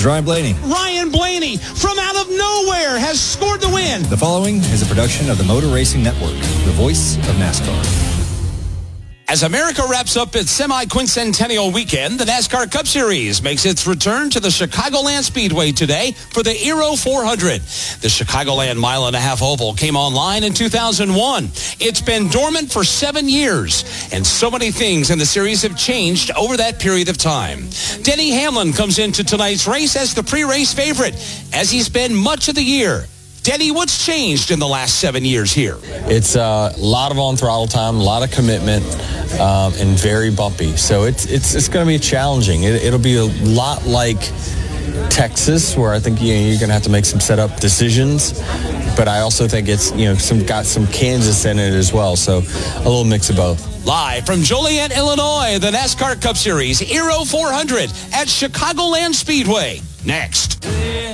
is Ryan Blaney. Ryan Blaney, from out of nowhere, has scored the win. The following is a production of the Motor Racing Network, the voice of NASCAR. As America wraps up its semi-quincentennial weekend, the NASCAR Cup Series makes its return to the Chicagoland Speedway today for the Aero 400. The Chicagoland mile-and-a-half oval came online in 2001. It's been dormant for 7 years, and so many things in the series have changed over that period of time. Denny Hamlin comes into tonight's race as the pre-race favorite, as he's been much of the year. Denny, what's changed in the last 7 years here? It's a lot of on-throttle time, a lot of commitment, and very bumpy. So it's going to be challenging. It'll be a lot like Texas, where I think you're going to have to make some setup decisions. But I also think it's got some Kansas in it as well. So a little mix of both. Live from Joliet, Illinois, the NASCAR Cup Series Aero 400 at Chicagoland Speedway. Next.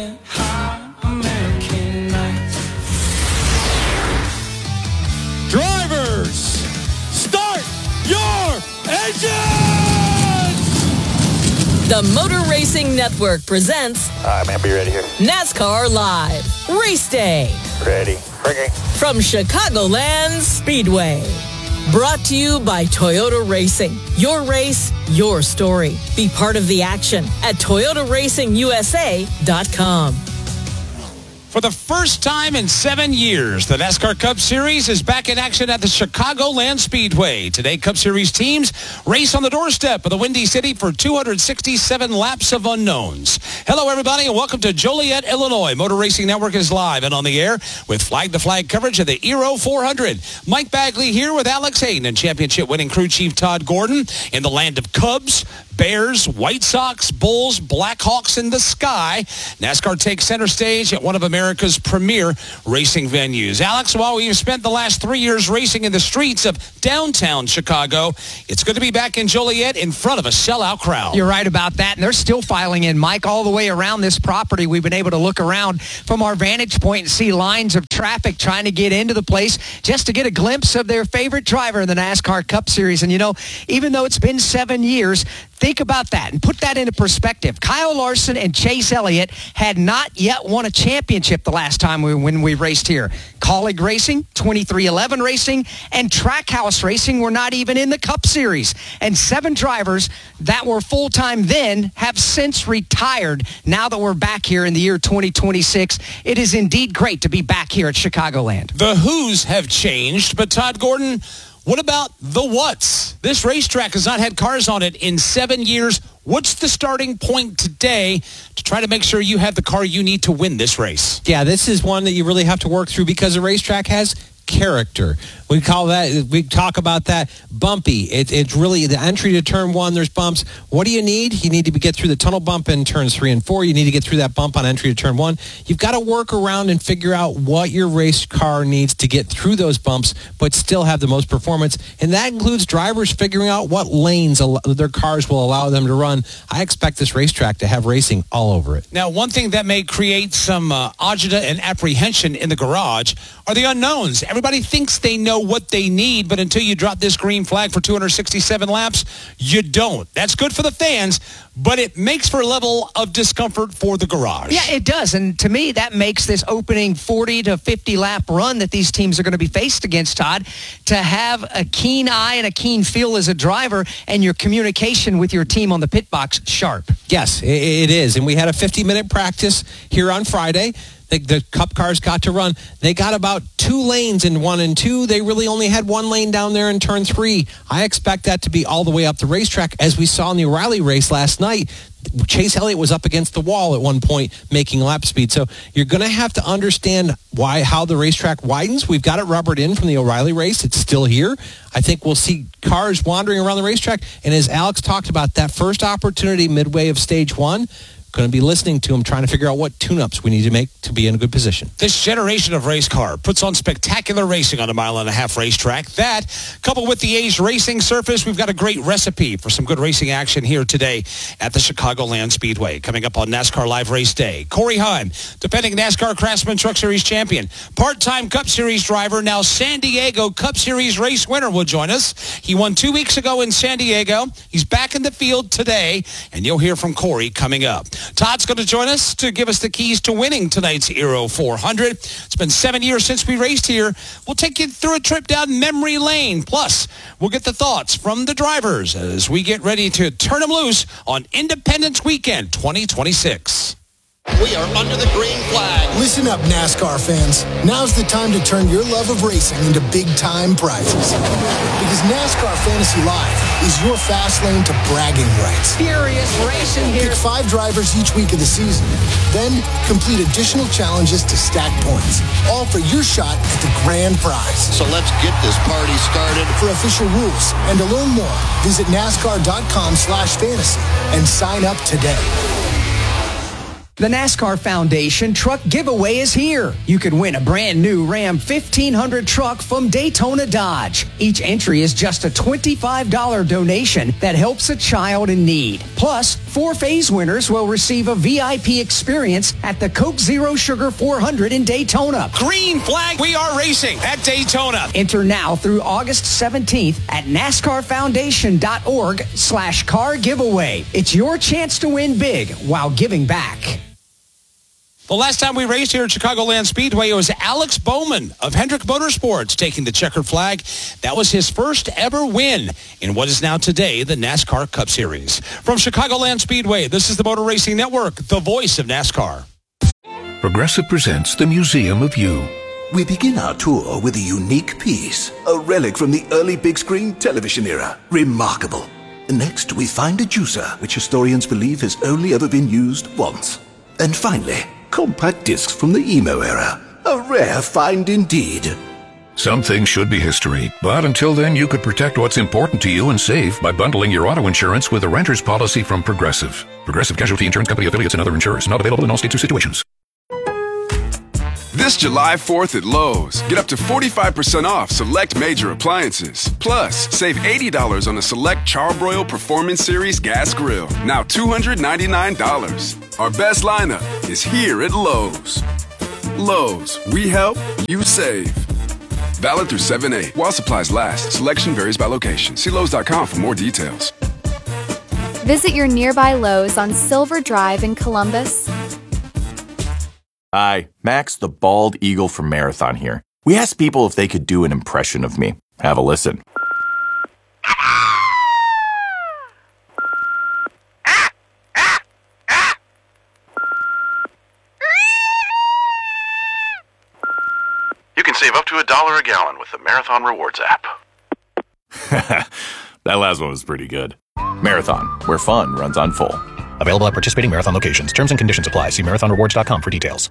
Drivers, start your engines! The Motor Racing Network presents I'm going to be ready here. NASCAR Live Race Day Ready. Ringing. from Chicagoland Speedway. Brought to you by Toyota Racing. Your race, your story. Be part of the action at ToyotaRacingUSA.com. For the first time in 7 years, the NASCAR Cup Series is back in action at the Chicagoland Speedway. Today, Cup Series teams race on the doorstep of the Windy City for 267 laps of unknowns. Hello, everybody, and welcome to Joliet, Illinois. Motor Racing Network is live and on the air with flag-to-flag coverage of the Aero 400. Mike Bagley here with Alex Hayden and championship-winning crew chief Todd Gordon in the land of Cubs, Bears, White Sox, Bulls, Blackhawks in the sky. NASCAR takes center stage at one of America's premier racing venues. Alex, while we've spent the last 3 years racing in the streets of downtown Chicago, it's good to be back in Joliet in front of a sellout crowd. You're right about that, and they're still filing in, Mike, all the way around this property. We've been able to look around from our vantage point and see lines of traffic trying to get into the place just to get a glimpse of their favorite driver in the NASCAR Cup Series. And, even though it's been 7 years, think about that and put that into perspective. Kyle Larson and Chase Elliott had not yet won a championship the last time when we raced here. Colleague Racing, 2311 Racing, and Trackhouse Racing were not even in the Cup Series. And 7 drivers that were full-time then have since retired now that we're back here in the year 2026. It is indeed great to be back here at Chicagoland. The who's have changed, but Todd Gordon, what about the what's? This racetrack has not had cars on it in 7 years. What's the starting point today to try to make sure you have the car you need to win this race? Yeah, this is one that you really have to work through because the racetrack has character. We talk about that bumpy. It's really the entry to turn 1. There's bumps. What do you need? You need to get through the tunnel bump in turns 3 and 4. You need to get through that bump on entry to turn 1. You've got to work around and figure out what your race car needs to get through those bumps, but still have the most performance. And that includes drivers figuring out what lanes their cars will allow them to run. I expect this racetrack to have racing all over it. Now, one thing that may create some agita and apprehension in the garage are the unknowns. Everybody thinks they know what they need, but until you drop this green flag for 267 laps, you don't. That's good for the fans, but it makes for a level of discomfort for the garage. Yeah, it does. And to me, that makes this opening 40 to 50 lap run that these teams are going to be faced against, Todd, to have a keen eye and a keen feel as a driver and your communication with your team on the pit box sharp. Yes, it is. And we had a 50-minute practice here on Friday. The Cup cars got to run. They got about 2 lanes in 1 and 2. They really only had 1 lane down there in turn 3. I expect that to be all the way up the racetrack. As we saw in the O'Reilly race last night, Chase Elliott was up against the wall at one point making lap speed. So you're going to have to understand how the racetrack widens. We've got it rubbered in from the O'Reilly race. It's still here. I think we'll see cars wandering around the racetrack. And as Alex talked about, that first opportunity midway of stage 1, going to be listening to him, trying to figure out what tune-ups we need to make to be in a good position. This generation of race car puts on spectacular racing on a mile-and-a-half racetrack. That, coupled with the aged racing surface, we've got a great recipe for some good racing action here today at the Chicagoland Speedway. Coming up on NASCAR Live Race Day, Corey Heim, defending NASCAR Craftsman Truck Series champion, part-time Cup Series driver, now San Diego Cup Series race winner, will join us. He won 2 weeks ago in San Diego. He's back in the field today, and you'll hear from Corey coming up. Todd's going to join us to give us the keys to winning tonight's Euro 400. It's been 7 years since we raced here. We'll take you through a trip down memory lane. Plus, we'll get the thoughts from the drivers as we get ready to turn them loose on Independence Weekend 2026. We are under the green flag. Listen up, NASCAR fans. Now's the time to turn your love of racing into big-time prizes. Because NASCAR Fantasy Live is your fast lane to bragging rights. Furious racing here. Pick 5 drivers each week of the season. Then complete additional challenges to stack points. All for your shot at the grand prize. So let's get this party started. For official rules and to learn more, visit NASCAR.com/fantasy and sign up today. The NASCAR Foundation Truck Giveaway is here. You can win a brand new Ram 1500 truck from Daytona Dodge. Each entry is just a $25 donation that helps a child in need. Plus, 4 phase winners will receive a VIP experience at the Coke Zero Sugar 400 in Daytona. Green flag, we are racing at Daytona. Enter now through August 17th at NASCARFoundation.org/car giveaway. It's your chance to win big while giving back. The last time we raced here at Chicagoland Speedway, it was Alex Bowman of Hendrick Motorsports taking the checkered flag. That was his first ever win in what is now today the NASCAR Cup Series. From Chicagoland Speedway, this is the Motor Racing Network, the voice of NASCAR. Progressive presents the Museum of You. We begin our tour with a unique piece, a relic from the early big screen television era. Remarkable. Next, we find a juicer, which historians believe has only ever been used once. And finally, compact discs from the emo era. A rare find indeed. Some things should be history, but until then you could protect what's important to you and save by bundling your auto insurance with a renter's policy from Progressive. Progressive Casualty Insurance Company affiliates and other insurers. Not available in all states or situations. This July 4th at Lowe's, get up to 45% off select major appliances. Plus, save $80 on a select Charbroil Performance Series gas grill. Now $299. Our best lineup is here at Lowe's. Lowe's, we help, you save. Valid through 7/8. While supplies last, selection varies by location. See Lowes.com for more details. Visit your nearby Lowe's on Silver Drive in Columbus. Hi, Max the Bald Eagle from Marathon here. We asked people if they could do an impression of me. Have a listen. You can save up to $1 a gallon with the Marathon Rewards app. That last one was pretty good. Marathon, where fun runs on full. Available at participating Marathon locations. Terms and conditions apply. See marathonrewards.com for details.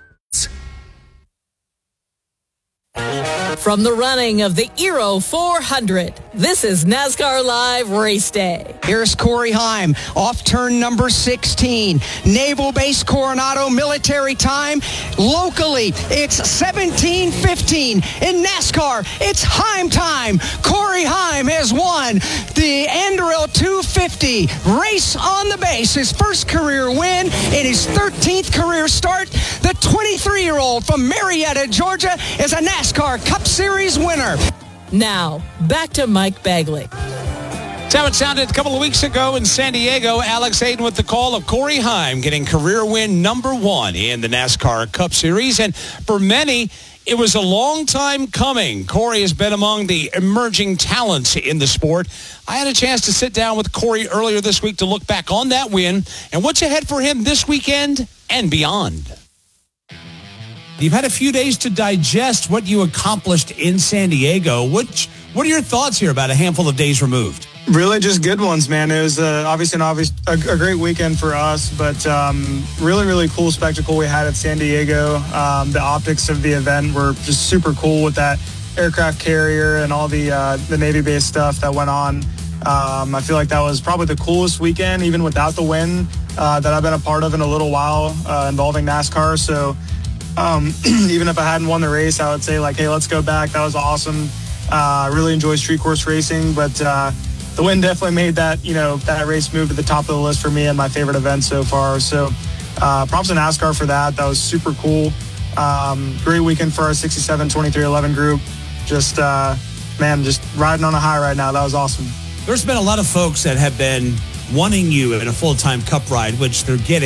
From the running of the Euro 400, this is NASCAR Live Race Day. Here's Corey Heim off turn number 16. Naval Base Coronado military time. Locally, it's 17:15. In NASCAR, it's Heim time. Corey Heim has won the Anduril 250 race on the base. His first career win in his 13th career start. The 23-year-old from Marietta, Georgia, is a NASCAR Cup Series winner. Now, back to Mike Bagley. That's how it sounded a couple of weeks ago in San Diego. Alex Hayden with the call of Corey Heim getting career win number 1 in the NASCAR Cup Series. And for many, it was a long time coming. Corey has been among the emerging talents in the sport. I had a chance to sit down with Corey earlier this week to look back on that win and what's ahead for him this weekend and beyond. You've had a few days to digest what you accomplished in San Diego. What are your thoughts here about a handful of days removed? Really just good ones, man. It was obviously a great weekend for us, but really, really cool spectacle we had at San Diego. The optics of the event were just super cool with that aircraft carrier and all the Navy-based stuff that went on. I feel like that was probably the coolest weekend, even without the win, that I've been a part of in a little while involving NASCAR. So even if I hadn't won the race, I would say, like, hey, let's go back. That was awesome. Really enjoy street course racing, but the win definitely made that race move to the top of the list for me and my favorite event so far. So props to NASCAR for that. That was super cool. Great weekend for our 67-23-11 group. Just riding on a high right now. That was awesome. There's been a lot of folks that have been wanting you in a full-time Cup ride, which they're getting.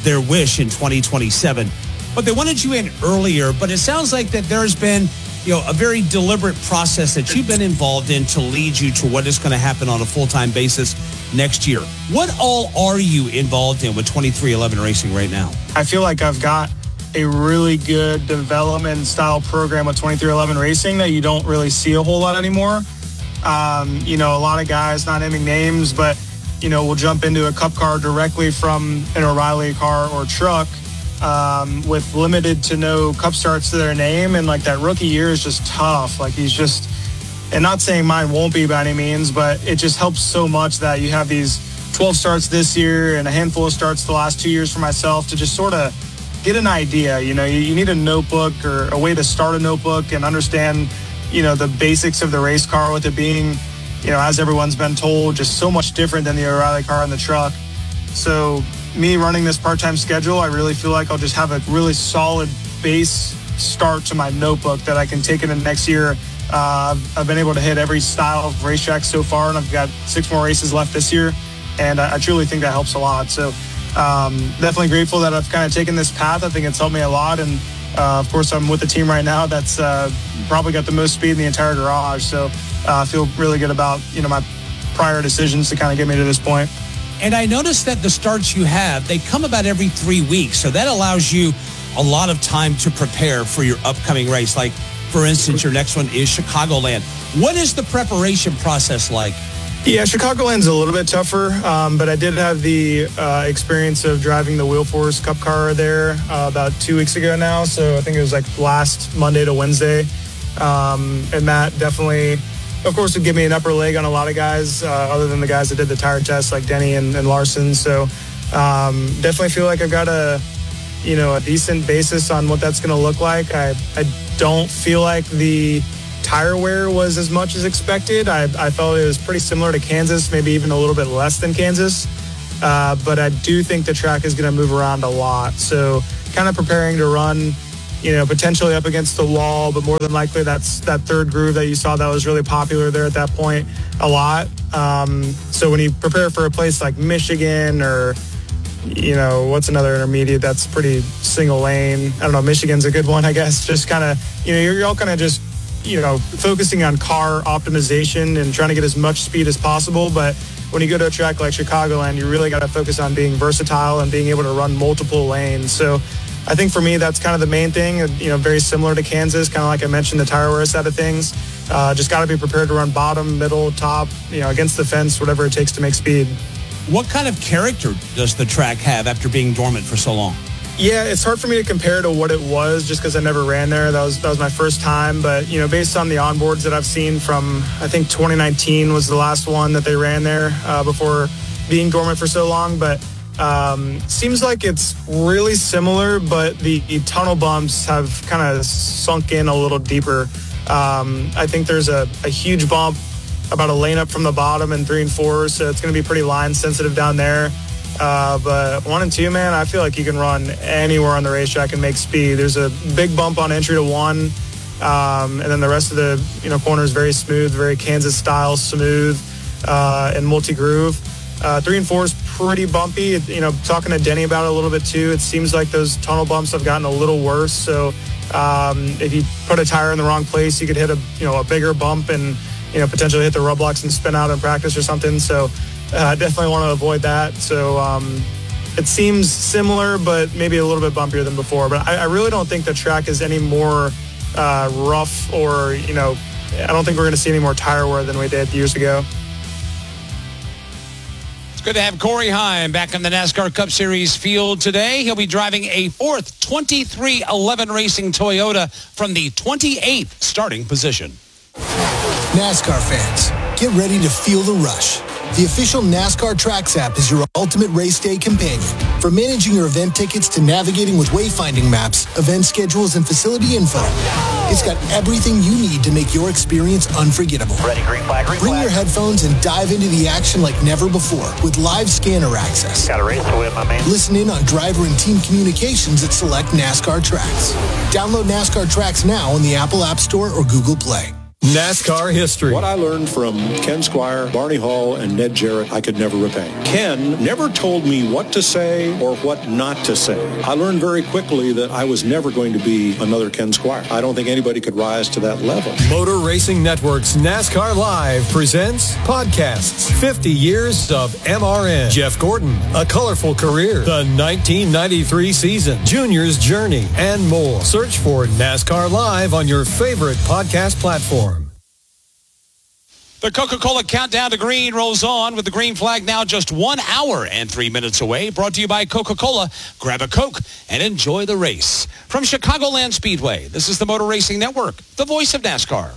their wish in 2027. But they wanted you in earlier, but it sounds like that there's been, a very deliberate process that you've been involved in to lead you to what is going to happen on a full-time basis next year. What all are you involved in with 2311 Racing right now? I feel like I've got a really good development style program with 2311 Racing that you don't really see a whole lot anymore. A lot of guys, not naming names, but, will jump into a Cup car directly from an O'Reilly car or truck with limited to no Cup starts to their name. And like that rookie year is just tough. Like and not saying mine won't be by any means, but it just helps so much that you have these 12 starts this year and a handful of starts the last 2 years for myself to just sort of get an idea. You need a notebook or a way to start a notebook and understand, the basics of the race car, with it being, as everyone's been told, just so much different than the O'Reilly car and the truck. So me running this part-time schedule, I really feel like I'll just have a really solid base start to my notebook that I can take into next year. I've been able to hit every style of racetrack so far, and I've got 6 more races left this year, and I truly think that helps a lot. So definitely grateful that I've kind of taken this path. I think it's helped me a lot, and of course I'm with the team right now that's probably got the most speed in the entire garage. So I feel really good about my prior decisions to kind of get me to this point. And I noticed that the starts you have, they come about every 3 weeks. So that allows you a lot of time to prepare for your upcoming race. Like, for instance, your next one is Chicagoland. What is the preparation process like? Yeah, Chicagoland's a little bit tougher, but I did have the experience of driving the Wheel Force Cup car there about 2 weeks ago now. So I think it was like last Monday to Wednesday. And that definitely, of course, would give me an upper leg on a lot of guys other than the guys that did the tire tests like Denny and Larson. So definitely feel like I've got a decent basis on what that's going to look like. I don't feel like the tire wear was as much as expected. I felt it was pretty similar to Kansas, maybe even a little bit less than Kansas. But I do think the track is going to move around a lot. So kind of preparing to run, potentially up against the wall, but more than likely that's that third groove that you saw that was really popular there at that point a lot. So when you prepare for a place like Michigan or, what's another intermediate that's pretty single lane? I don't know. Michigan's a good one, I guess. Just kind of, you're all kind of just, focusing on car optimization and trying to get as much speed as possible. But when you go to a track like Chicagoland, you really got to focus on being versatile and being able to run multiple lanes. So I think for me, that's kind of the main thing, very similar to Kansas, kind of like I mentioned, the tire wear side of things. Just got to be prepared to run bottom, middle, top, against the fence, whatever it takes to make speed. What kind of character does the track have after being dormant for so long? Yeah, it's hard for me to compare to what it was just because I never ran there. That was my first time. But, based on the onboards that I've seen from, I think 2019 was the last one that they ran there before being dormant for so long. But seems like it's really similar, but the tunnel bumps have kind of sunk in a little deeper. I think there's a huge bump about a lane up from the bottom in 3 and 4, so it's going to be pretty line sensitive down there. But 1 and 2, man, I feel like you can run anywhere on the racetrack and make speed. There's a big bump on entry to 1, and then the rest of the corner is very smooth, very Kansas style smooth, and multi-groove. 3 and 4 is pretty bumpy. Talking to Denny about it a little bit too, it seems like those tunnel bumps have gotten a little worse. So if you put a tire in the wrong place, you could hit a bigger bump and potentially hit the rub blocks and spin out in practice or something. So I definitely want to avoid that. So it seems similar, but maybe a little bit bumpier than before. But I really don't think the track is any more rough or, I don't think we're going to see any more tire wear than we did years ago. It's good to have Corey Heim back in the NASCAR Cup Series field today. He'll be driving a 4th 2311 Racing Toyota from the 28th starting position. NASCAR fans, get ready to feel the rush. The official NASCAR Tracks app is your ultimate race day companion. From managing your event tickets to navigating with wayfinding maps, event schedules, and facility info, it's got everything you need to make your experience unforgettable. Ready, green flag, green Bring flag. your headphones and dive into the action like never before with live scanner access. Got a race to win, my man. Listen in on driver and team communications at select NASCAR Tracks. Download NASCAR Tracks now on the Apple App Store or Google Play. NASCAR history. What I learned from Ken Squire, Barney Hall, and Ned Jarrett, I could never repay. Ken never told me what to say or what not to say. I learned very quickly that I was never going to be another Ken Squire. I don't think anybody could rise to that level. Motor Racing Network's NASCAR Live presents podcasts. 50 years of MRN. Jeff Gordon, A Colorful Career, the 1993 season, Junior's Journey, and more. Search for NASCAR Live on your favorite podcast platform. The Coca-Cola Countdown to Green rolls on with the green flag now just 1 hour and 3 minutes away. Brought to you by Coca-Cola. Grab a Coke and enjoy the race. From Chicagoland Speedway, this is the Motor Racing Network, the voice of NASCAR.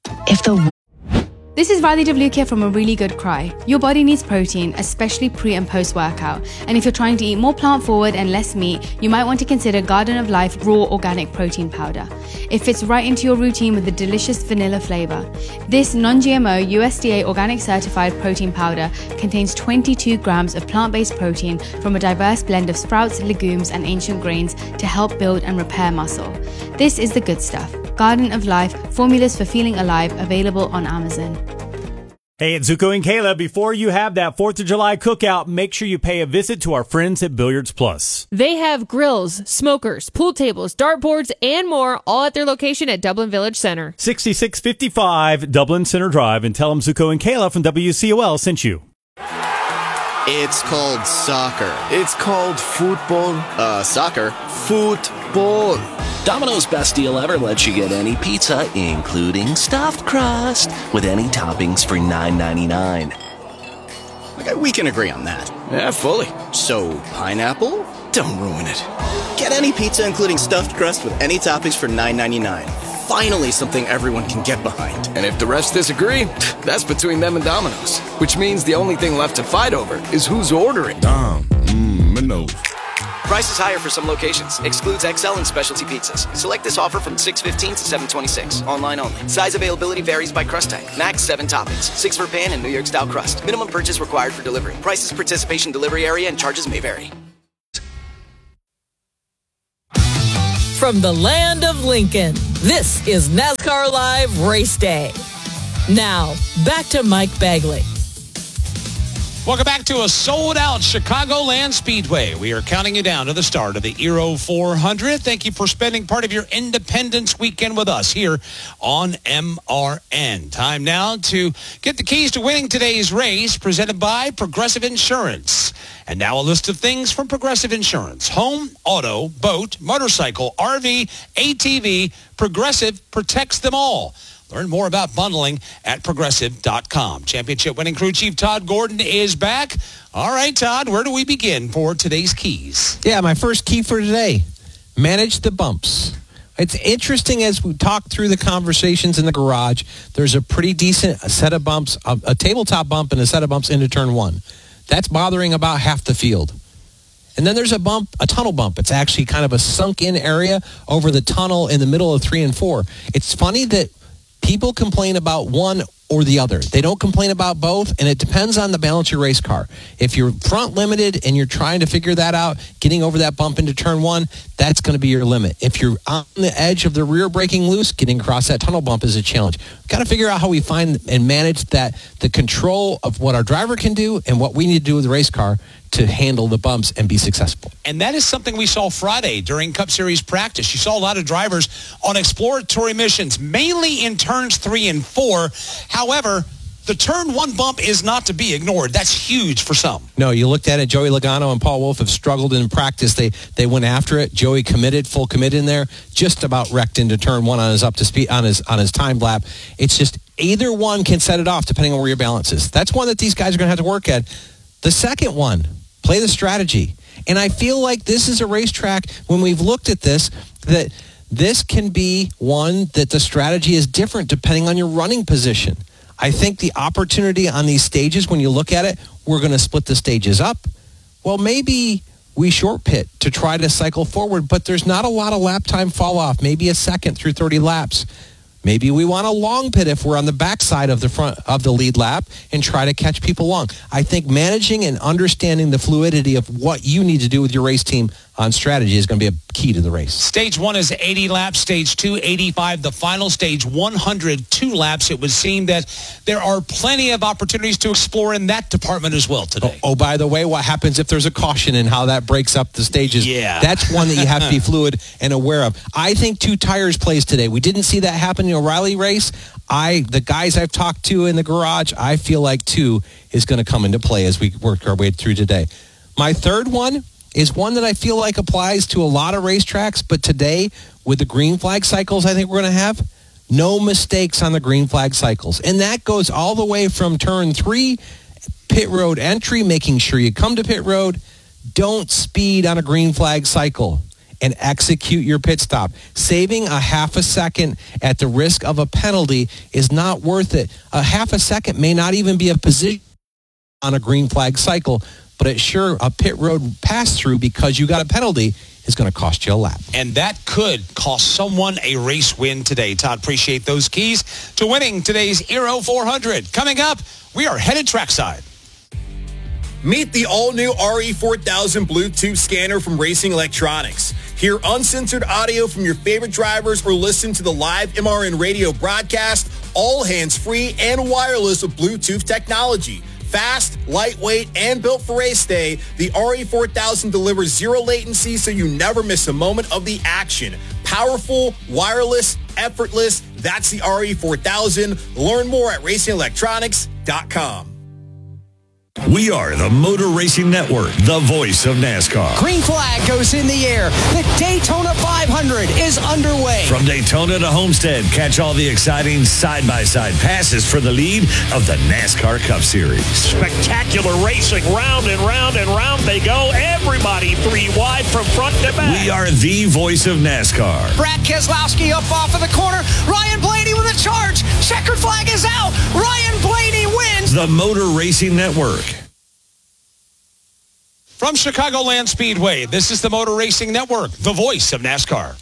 This is Riley DeVluke from A Really Good Cry. Your body needs protein, especially pre and post workout. And if you're trying to eat more plant forward and less meat, you might want to consider Garden of Life Raw Organic Protein Powder. It fits right into your routine with a delicious vanilla flavor. This non-GMO USDA organic certified protein powder contains 22 grams of plant-based protein from a diverse blend of sprouts, legumes, and ancient grains to help build and repair muscle. This is the good stuff. Garden of Life, formulas for feeling alive, available on Amazon. Hey, it's Zuko and Kayla. Before you have that 4th of July cookout, make sure you pay a visit to our friends at Billiards Plus. They have grills, smokers, pool tables, dartboards, and more, all at their location at Dublin Village Center. 6655 Dublin Center Drive, and tell them Zuko and Kayla from WCOL sent you. It's called soccer. It's called football. Soccer. Football. Domino's Best Deal Ever lets you get any pizza, including stuffed crust, with any toppings for $9.99. Okay, we can agree on that. Yeah, fully. So, pineapple? Don't ruin it. Get any pizza, including stuffed crust, with any toppings for $9.99. Finally, something everyone can get behind. And if the rest disagree, that's between them and Domino's. Which means the only thing left to fight over is who's ordering. Domino's. Price is higher for some locations. Excludes XL and specialty pizzas. Select this offer from 6/15 to 7/26. Online only. Size availability varies by crust type. Max 7 toppings. 6 for pan and New York style crust. Minimum purchase required for delivery. Prices, participation, delivery area, and charges may vary. From the land of Lincoln, this is NASCAR Live Race Day. Now, back to Mike Bagley. Welcome back to a sold-out Chicagoland Speedway. We are counting you down to the start of the Euro 400. Thank you for spending part of your Independence weekend with us here on MRN. Time now to get the keys to winning today's race, presented by Progressive Insurance. And now a list of things from Progressive Insurance. Home, auto, boat, motorcycle, RV, ATV, Progressive protects them all. Learn more about bundling at Progressive.com. Championship winning crew chief Todd Gordon is back. All right, Todd, where do we begin for today's keys? Yeah, my first key for today, manage the bumps. It's interesting as we talk through the conversations in the garage, there's a pretty decent set of bumps, a tabletop bump and a set of bumps into turn one. That's bothering about half the field. And then there's a bump, a tunnel bump. It's actually kind of a sunk-in area over the tunnel in the middle of 3 and 4. It's funny that people complain about one or the other. They don't complain about both, and it depends on the balance of your race car. If you're front limited and you're trying to figure that out, getting over that bump into turn one, that's going to be your limit. If you're on the edge of the rear braking loose, getting across that tunnel bump is a challenge. We've got to figure out how we find and manage that, the control of what our driver can do and what we need to do with the race car to handle the bumps and be successful. And that is something we saw Friday during Cup Series practice. You saw a lot of drivers on exploratory missions, mainly in turns 3 and 4. However, the turn 1 bump is not to be ignored. That's huge for some. No, you looked at it. Joey Logano and Paul Wolf have struggled in practice. They went after it. Joey committed, full commit in there, just about wrecked into turn 1 on his up to speed on his time lap. It's just either one can set it off depending on where your balance is. That's one that these guys are going to have to work at. The second one, play the strategy. And I feel like this is a racetrack, when we've looked at this, that this can be one that the strategy is different depending on your running position. I think the opportunity on these stages, when you look at it, we're going to split the stages up. Well, maybe we short pit to try to cycle forward, but there's not a lot of lap time fall off, maybe a second through 30 laps. Maybe we want a long pit if we're on the backside of the front of the lead lap and try to catch people long. I think managing and understanding the fluidity of what you need to do with your race team on strategy is going to be a key to the race. Stage 1 is 80 laps. Stage 2, 85. The final stage, 102 laps. It would seem that there are plenty of opportunities to explore in that department as well today. Oh, by the way, what happens if there's a caution and how that breaks up the stages? Yeah. That's one that you have to be fluid and aware of. I think 2 tires plays today. We didn't see that happen in the O'Reilly race. The guys I've talked to in the garage, I feel like 2 is going to come into play as we work our way through today. My third one is one that I feel like applies to a lot of racetracks, but today, with the green flag cycles I think we're going to have, no mistakes on the green flag cycles. And that goes all the way from turn 3, pit road entry, making sure you come to pit road, don't speed on a green flag cycle, and execute your pit stop. Saving a half a second at the risk of a penalty is not worth it. A half a second may not even be a position on a green flag cycle, but it's sure a pit road pass-through because you got a penalty is going to cost you a lap. And that could cost someone a race win today. Todd, appreciate those keys to winning today's Aero 400. Coming up, we are headed trackside. Meet the all-new RE4000 Bluetooth scanner from Racing Electronics. Hear uncensored audio from your favorite drivers or listen to the live MRN radio broadcast, all hands-free and wireless with Bluetooth technology. Fast, lightweight, and built for race day, the RE4000 delivers zero latency so you never miss a moment of the action. Powerful, wireless, effortless, that's the RE4000. Learn more at racingelectronics.com. We are the Motor Racing Network, the voice of NASCAR. Green flag goes in the air. The Daytona 500 is underway. From Daytona to Homestead, catch all the exciting side-by-side passes for the lead of the NASCAR Cup Series. Spectacular racing, round and round and round they go. Everybody 3 wide from front to back. We are the voice of NASCAR. Brad Keselowski up off of the corner. Ryan Blaney with a charge. Checkered flag is out. Ryan Blaney wins. The Motor Racing Network. From Chicagoland Speedway, this is the Motor Racing Network, the voice of NASCAR.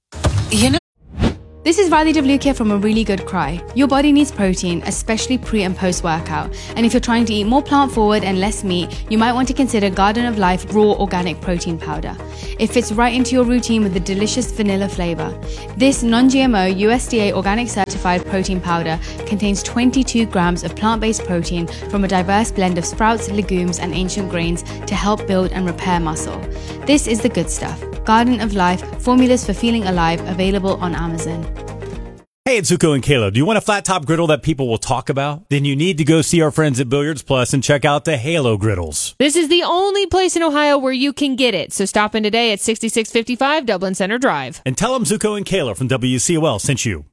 This is Riley DeVlukia from A Really Good Cry. Your body needs protein, especially pre and post workout. And if you're trying to eat more plant forward and less meat, you might want to consider Garden of Life Raw Organic Protein Powder. It fits right into your routine with a delicious vanilla flavor. This non-GMO USDA organic certified protein powder contains 22 grams of plant-based protein from a diverse blend of sprouts, legumes, and ancient grains to help build and repair muscle. This is the good stuff. Garden of Life, formulas for feeling alive, available on Amazon. Hey, it's Zuko and Kayla. Do you want a flat top griddle that people will talk about? Then you need to go see our friends at Billiards Plus and check out the Halo griddles. This is the only place in Ohio where you can get it. So stop in today at 6655 Dublin Center Drive. And tell them Zuko and Kayla from WCOL sent you.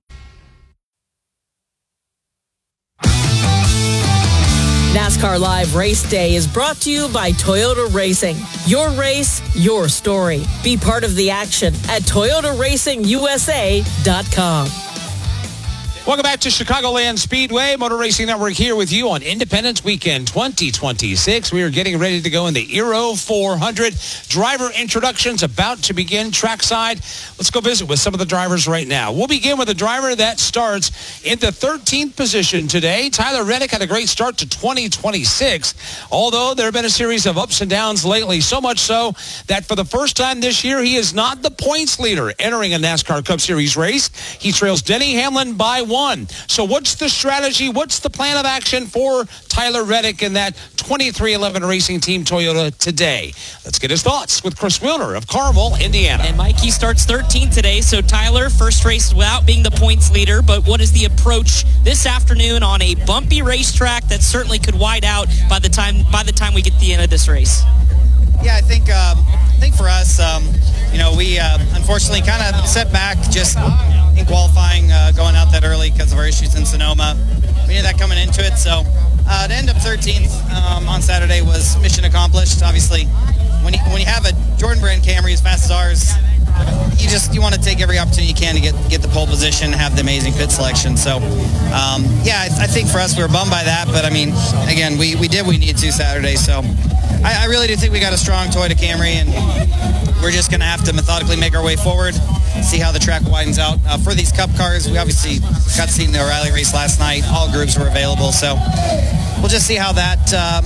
NASCAR Live Race Day is brought to you by Toyota Racing. Your race, your story. Be part of the action at ToyotaRacingUSA.com. Welcome back to Chicagoland Speedway. Motor Racing Network here with you on Independence Weekend 2026. We are getting ready to go in the Aero 400. Driver introductions about to begin trackside. Let's go visit with some of the drivers right now. We'll begin with a driver that starts in the 13th position today. Tyler Reddick had a great start to 2026, although there have been a series of ups and downs lately, so much so that for the first time this year, he is not the points leader entering a NASCAR Cup Series race. He trails Denny Hamlin by 1. So what's the strategy? What's the plan of action for Tyler Reddick and that 2311 Racing Team Toyota today? Let's get his thoughts with Chris Wilner of Carmel, Indiana. And Mike, he starts 13th today. So Tyler, first race without being the points leader, but what is the approach this afternoon on a bumpy racetrack that certainly could wide out by the time we get to the end of this race? Yeah, I think for us, we unfortunately kind of set back just in qualifying, going out that early because of our issues in Sonoma. We knew that coming into it, so to end up 13th on Saturday was mission accomplished. Obviously, when you have a Jordan brand Camry as fast as ours, you want to take every opportunity you can to get the pole position, have the amazing pit selection. So, I think for us we were bummed by that, but I mean, again, we did what we needed to Saturday. So, I really do think we got a strong Toyota Camry, and we're just going to have to methodically make our way forward, see how the track widens out. For these Cup cars, we obviously got to see the O'Reilly race last night. All groups were available, so we'll just see how that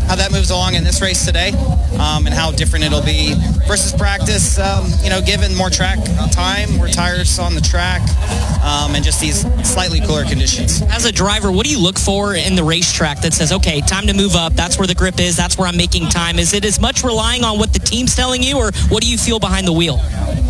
how that moves along in this race today, and how different it'll be versus practice. Given more track time, more tires on the track, and just these slightly cooler conditions. As a driver, what do you look for in the racetrack that says, okay, time to move up, that's where the grip is, that's where I'm making time? Is it as much relying on what the team's telling you, or what do you feel behind the wheel?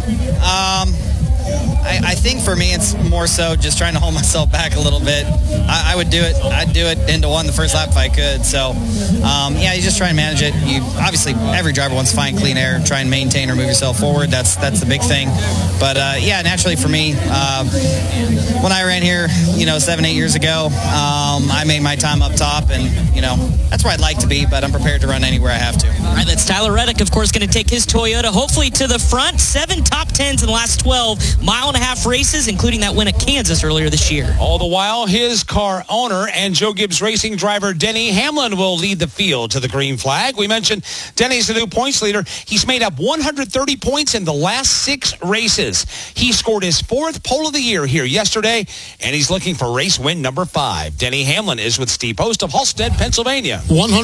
I think for me, it's more so just trying to hold myself back a little bit. I would do it. I'd do it into one the first lap if I could. So, you just try and manage it. Obviously, every driver wants to find clean air, try and maintain or move yourself forward. That's the big thing. But, naturally for me, when I ran here, 7-8 years ago, I made my time up top, and, that's where I'd like to be, but I'm prepared to run anywhere I have to. All right, that's Tyler Reddick, of course, going to take his Toyota hopefully to the front. 7 top 10s in the last 12 mile-and-a-half races, including that win at Kansas earlier this year. All the while, his car owner and Joe Gibbs Racing driver Denny Hamlin will lead the field to the green flag. We mentioned Denny's the new points leader. He's made up 130 points in the last 6 races. He scored his 4th pole of the year here yesterday, and he's looking for race win number 5. Denny Hamlin is with Steve Post of Halstead, Pennsylvania.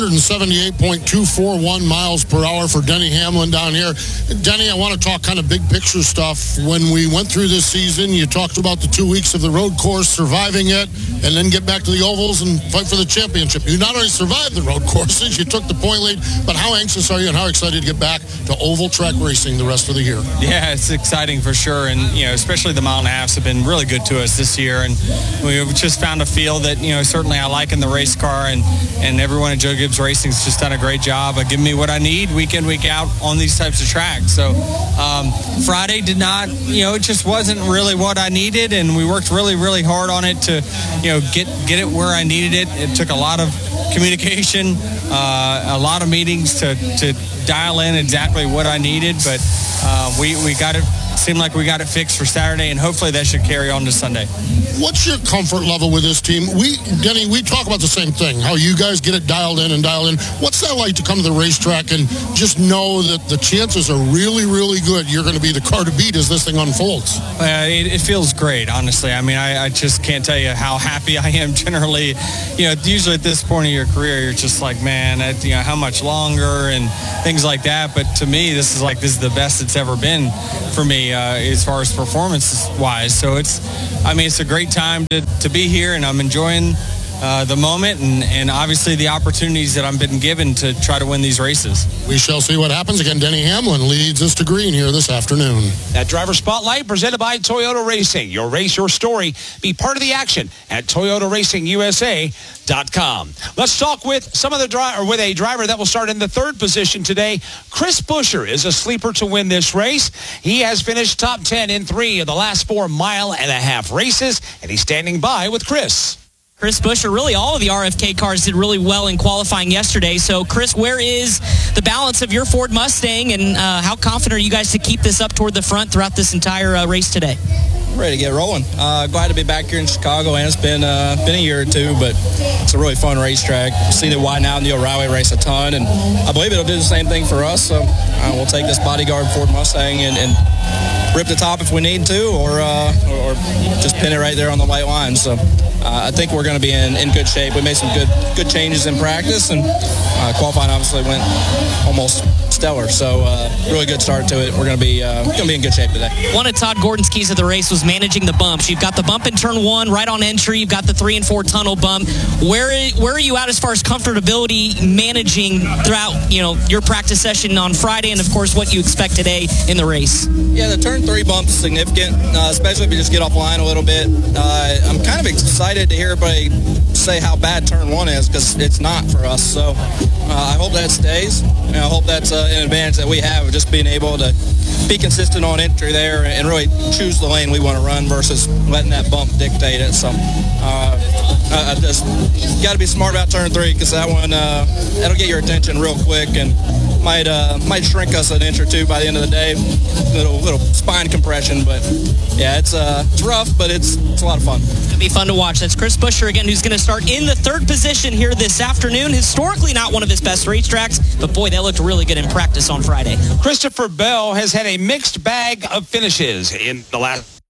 178.241 miles per hour for Denny Hamlin down here. Denny, I want to talk kind of big picture stuff. When we went through this season, you talked about the 2 weeks of the road course, surviving it, and then get back to the ovals and fight for the championship. You not only survived the road courses, you took the point lead, but how anxious are you and how excited to get back to oval track racing the rest of the year? Yeah, it's exciting for sure, and especially the mile and a halves have been really good to us this year, and we've just found a feel that certainly I like in the race car, and everyone at Joe Gibbs Racing's just done a great job of giving me what I need week in, week out on these types of tracks. So Friday did not, it just wasn't really what I needed, and we worked really, really hard on it to, get it where I needed it. It took a lot of communication, a lot of meetings to dial in exactly what I needed, but we got it. Seemed like we got it fixed for Saturday, and hopefully that should carry on to Sunday. What's your comfort level with this team? Denny, we talk about the same thing, how you guys get it dialed in. What's that like to come to the racetrack and just know that the chances are really, really good you're going to be the car to beat as this thing unfolds? It feels great, honestly. I mean, I just can't tell you how happy I am generally. Usually at this point of your career, you're just like, man, how much longer and things like that. But to me, this is the best it's ever been for me. As far as performance-wise. So it's a great time to be here, and I'm enjoying the moment and obviously the opportunities that I've been given to try to win these races. We shall see what happens. Again, Denny Hamlin leads us to green here this afternoon. That Driver Spotlight presented by Toyota Racing. Your race, your story. Be part of the action at ToyotaRacingUSA.com. Let's talk with with a driver that will start in the 3rd position today. Chris Buescher is a sleeper to win this race. He has finished top 10 in 3 of the last 4 mile-and-a-half races, and he's standing by with Chris. Chris Buescher, really all of the RFK cars did really well in qualifying yesterday. So, Chris, where is the balance of your Ford Mustang, and how confident are you guys to keep this up toward the front throughout this entire race today? Ready to get rolling. Glad to be back here in Chicago, and it's been a year or two, but it's a really fun racetrack. Seen it widen out in the O'Reilly race a ton, and I believe it'll do the same thing for us. So we'll take this bodyguard Ford Mustang and rip the top if we need to, or just pin it right there on the white line. So I think we're going to be in good shape. We made some good changes in practice, and qualifying obviously went almost stellar. So really good start to it. We're going to be in good shape today. One of Todd Gordon's keys of the race was managing the bumps. You've got the bump in turn 1 right on entry. You've got the 3 and 4 tunnel bump. Where are you at as far as comfortability managing throughout your practice session on Friday, and of course what you expect today in the race? Yeah, the turn 3 bump is significant, especially if you just get off line a little bit. I'm kind of excited to hear everybody say how bad turn 1 is, because it's not for us. So I hope that stays. I hope that's an advantage that we have of just being able to be consistent on entry there and really choose the lane we want to run versus letting that bump dictate it. So I just got to be smart about turn 3, because that one that'll get your attention real quick and might shrink us an inch or two by the end of the day. Little spine compression, but yeah, it's rough, but it's a lot of fun. It'll be fun to watch. That's Chris Buescher again, who's going to start in the 3rd position here this afternoon. Historically not one of his best racetracks, but boy, they looked really good in practice on Friday. Christopher Bell has had a mixed bag of finishes in the last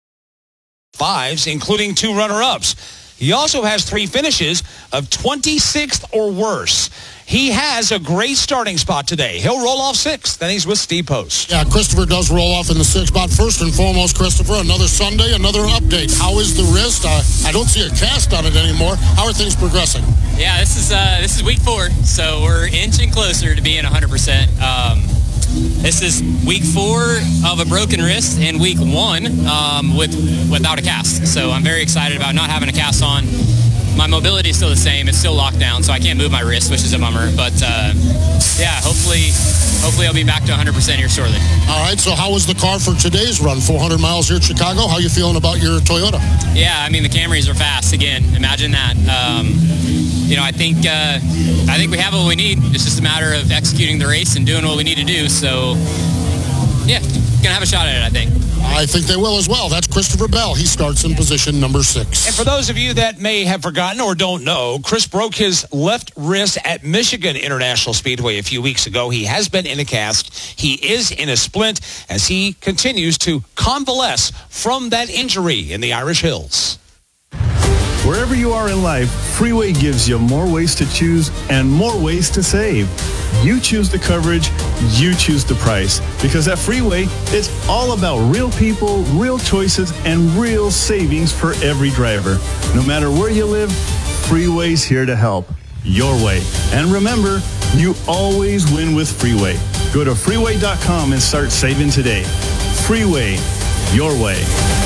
5s, including 2 runner-ups. He also has 3 finishes of 26th or worse. He has a great starting spot today. He'll roll off 6th. Then he's with Steve Post. Yeah, Christopher does roll off in the 6th spot. First and foremost, Christopher, another Sunday, another update. How is the wrist? I don't see a cast on it anymore. How are things progressing? Yeah, this is week 4, so we're inching closer to being 100%. This is week 4 of a broken wrist and week 1 without a cast. So I'm very excited about not having a cast on. My mobility is still the same. It's still locked down, so I can't move my wrist, which is a bummer. But yeah, hopefully I'll be back to 100% here shortly. All right, so how was the car for today's run? 400 miles here at Chicago. How are you feeling about your Toyota? Yeah, I mean, the Camrys are fast. Again, imagine that. I think we have what we need. It's just a matter of executing the race and doing what we need to do. So, yeah, gonna have a shot at it, I think. I think they will as well. That's Christopher Bell. He starts in position number 6. And for those of you that may have forgotten or don't know, Chris broke his left wrist at Michigan International Speedway a few weeks ago. He has been in a cast. He is in a splint as he continues to convalesce from that injury in the Irish Hills. Wherever you are in life, Freeway gives you more ways to choose and more ways to save. You choose the coverage, you choose the price. Because at Freeway, it's all about real people, real choices, and real savings for every driver. No matter where you live, Freeway's here to help. Your way. And remember, you always win with Freeway. Go to freeway.com and start saving today. Freeway, your way.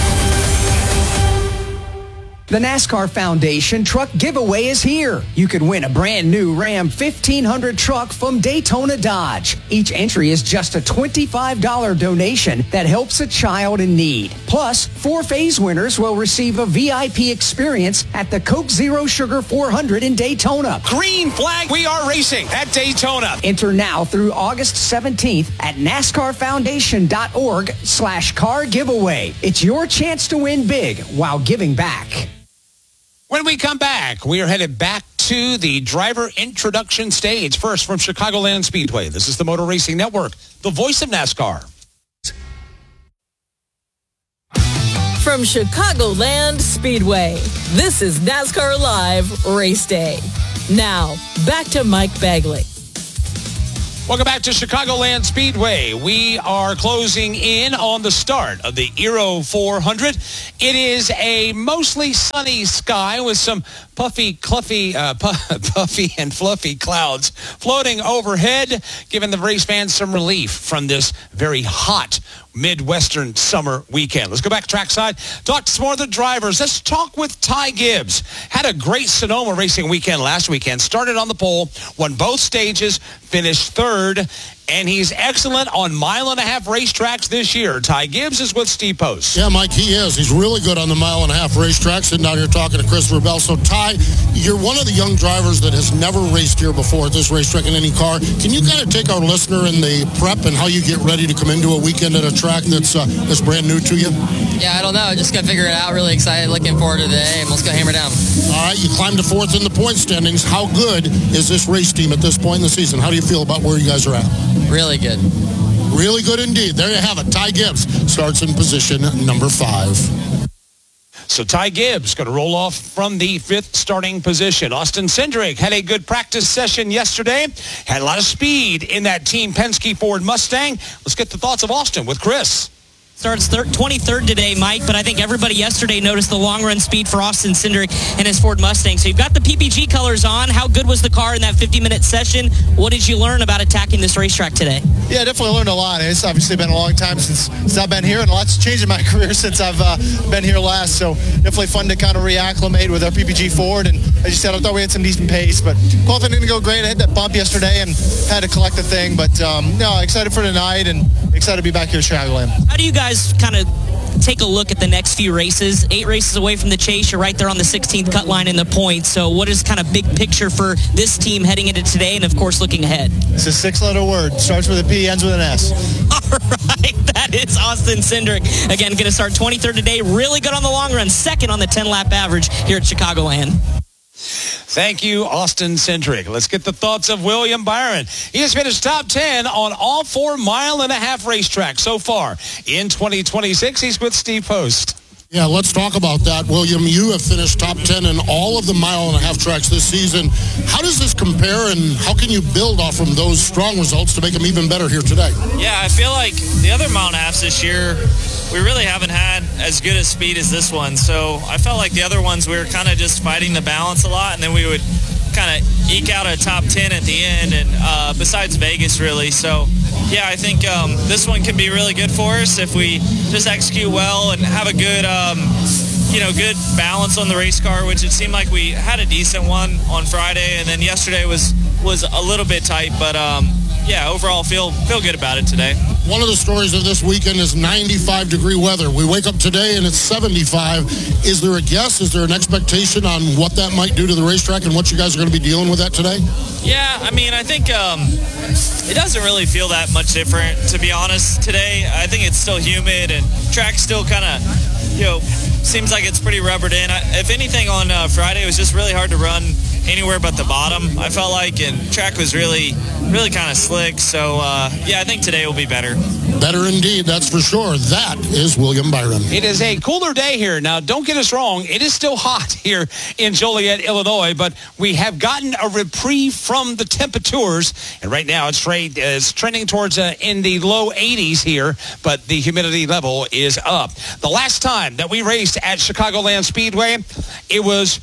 The NASCAR Foundation Truck Giveaway is here. You could win a brand new Ram 1500 truck from Daytona Dodge. Each entry is just a $25 donation that helps a child in need. Plus, 4 phase winners will receive a VIP experience at the Coke Zero Sugar 400 in Daytona. Green flag, we are racing at Daytona. Enter now through August 17th at NASCARFoundation.org/car giveaway. It's your chance to win big while giving back. When we come back, we are headed back to the driver introduction stage. First, from Chicagoland Speedway, this is the Motor Racing Network, the voice of NASCAR. From Chicagoland Speedway, this is NASCAR Live Race Day. Now, back to Mike Bagley. Welcome back to Chicagoland Speedway. We are closing in on the start of the Aero 400. It is a mostly sunny sky with some puffy and fluffy clouds floating overhead, giving the race fans some relief from this very hot Midwestern summer weekend. Let's go back trackside, talk to some more of the drivers. Let's talk with Ty Gibbs. Had a great Sonoma racing weekend last weekend. Started on the pole, won both stages, finished 3rd, and he's excellent on 1.5-mile racetracks this year. Ty Gibbs is with Steve Post. Yeah, Mike, he is. He's really good on the 1.5-mile racetrack. Sitting down here talking to Christopher Bell. So, Ty, you're one of the young drivers that has never raced here before at this racetrack in any car. Can you kind of take our listener in the prep and how you get ready to come into a weekend at a track that's brand new to you? Yeah, I don't know. Just got to figure it out. Really excited. Looking forward to today, and let's go hammer down. All right, you climbed to 4th in the point standings. How good is this race team at this point in the season? How do you feel about where you guys are at? Really good. Really good indeed. There you have it. Ty Gibbs starts in position number 5. So Ty Gibbs going to roll off from the 5th starting position. Austin Cindric had a good practice session yesterday. Had a lot of speed in that Team Penske Ford Mustang. Let's get the thoughts of Austin with Chris. Starts 23rd today, Mike, but I think everybody yesterday noticed the long-run speed for Austin Cindric and his Ford Mustang. So you've got the PPG colors on. How good was the car in that 50-minute session? What did you learn about attacking this racetrack today? Yeah, definitely learned a lot. It's obviously been a long time since I've been here, and a lot's changed in my career since I've been here last. So definitely fun to kind of reacclimate with our PPG Ford. And as you said, I thought we had some decent pace, but qualifying didn't go great. I had that bump yesterday and had to collect the thing. But no, excited for tonight and excited to be back here at Chicagoland. How do you guys kind of take a look at the next few races? 8 races away from the chase. You're right there on the 16th cut line in the points. So what is kind of big picture for this team heading into today and, of course, looking ahead? It's a 6-letter word. Starts with a P, ends with an S. All right. That is Austin Cindric. Again, going to start 23rd today. Really good on the long run. 2nd on the 10-lap average here at Chicagoland. Thank you, Austin Cindric. Let's get the thoughts of William Byron. He has finished top 10 on all 4.5-mile racetracks so far. In 2026, he's with Steve Post. Yeah, let's talk about that. William, you have finished top 10 in all of the mile-and-a-half tracks this season. How does this compare, and how can you build off from those strong results to make them even better here today? Yeah, I feel like the other mile-and-a-halfs this year, we really haven't had as good a speed as this one. So I felt like the other ones, we were kind of just fighting the balance a lot, and then we would kind of eke out a top 10 at the end, and besides Vegas, really. So, yeah, I think this one can be really good for us if we just execute well and have a good, good balance on the race car, which it seemed like we had a decent one on Friday, and then yesterday was a little bit tight, but overall feel good about it today. One of the stories of this weekend is 95-degree weather. We wake up today and it's 75. Is there a guess? Is there an expectation on what that might do to the racetrack and what you guys are going to be dealing with that today? Yeah, I mean, I think it doesn't really feel that much different, to be honest. Today, I think it's still humid and track still kind of, seems like it's pretty rubbered in. If anything, on Friday, it was just really hard to run anywhere but the bottom, I felt like, and track was really kind of slick. So, I think today will be better. Better indeed, that's for sure. That is William Byron. It is a cooler day here. Now, don't get us wrong. It is still hot here in Joliet, Illinois, but we have gotten a reprieve from the temperatures. And right now, it's trending towards in the low 80s here, but the humidity level is up. The last time that we raced at Chicagoland Speedway, it was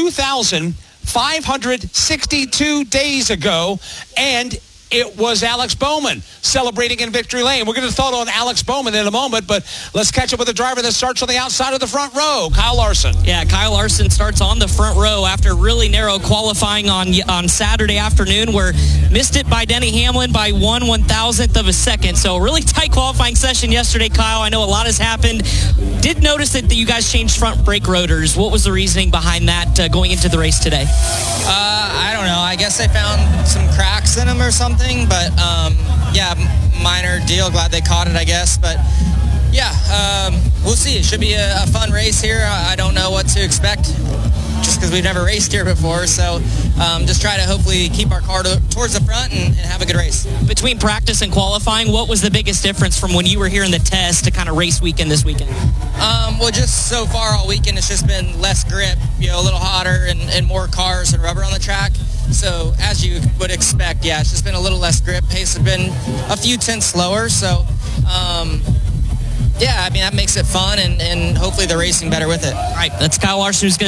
2,562 days ago, and it was Alex Bowman celebrating in Victory Lane. We're going to thought on Alex Bowman in a moment, but let's catch up with the driver that starts on the outside of the front row, Kyle Larson. Yeah, Kyle Larson starts on the front row after really narrow qualifying on Saturday afternoon, where missed it by Denny Hamlin by 1/1000th of a second. So really tight qualifying session yesterday, Kyle. I know a lot has happened. Did notice that you guys changed front brake rotors. What was the reasoning behind that going into the race today? I don't know. I guess they found some cracks in them or something. But, minor deal. Glad they caught it, I guess. But, we'll see. It should be a fun race here. I don't know what to expect just because we've never raced here before. So just try to hopefully keep our car towards the front and have a good race. Between practice and qualifying, what was the biggest difference from when you were here in the test to kind of race weekend this weekend? Just so far all weekend, it's just been less grip, a little hotter and more cars and rubber on the track. So as you would expect, it's just been a little less grip. Pace has been a few tenths slower. So, that makes it fun and hopefully the racing better with it. All right, that's Kyle Larson, who's going to